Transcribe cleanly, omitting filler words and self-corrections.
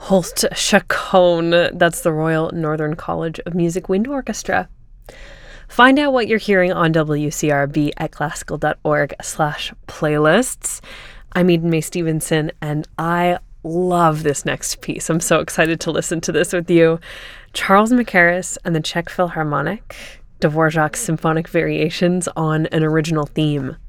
Holst Chacon. That's the Royal Northern College of Music Wind Orchestra. Find out what you're hearing on WCRB at classical.org/playlists. I'm Eden May Stevenson, and I love this next piece. I'm so excited to listen to this with you. Charles Mackerras and the Czech Philharmonic, Dvorak's Symphonic Variations on an Original Theme.